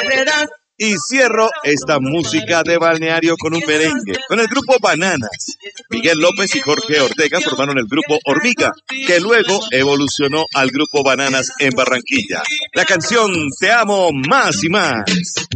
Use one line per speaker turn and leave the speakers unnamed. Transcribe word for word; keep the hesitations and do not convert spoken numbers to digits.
quererás.
Y cierro esta música de balneario con un merengue, con el grupo Bananas. Miguel López y Jorge Ortega formaron el grupo Hormiga, que luego evolucionó al grupo Bananas en Barranquilla. La canción Te amo más y más.